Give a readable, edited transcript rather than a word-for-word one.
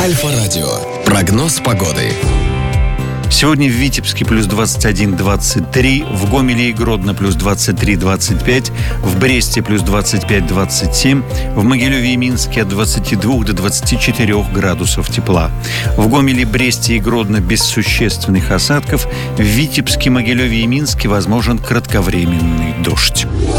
Альфа-радио. Прогноз погоды. Сегодня в Витебске плюс 21-23, в Гомеле и Гродно плюс 23-25, в Бресте плюс 25-27, в Могилеве и Минске от 22 до 24 градусов тепла. В Гомеле, Бресте и Гродно без существенных осадков, в Витебске, Могилеве и Минске возможен кратковременный дождь.